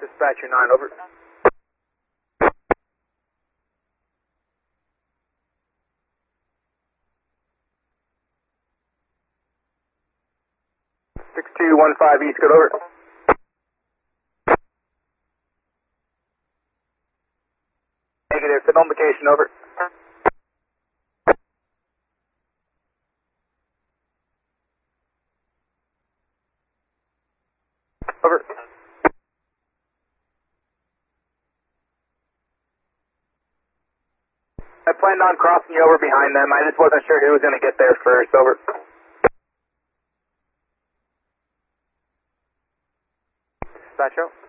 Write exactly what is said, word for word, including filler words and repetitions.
Dispatcher nine, over. six two one five East, good, over. Negative, signal indication, over. Over. I planned on crossing you over behind them. I just wasn't sure who was going to get there first, over. Dispatch out.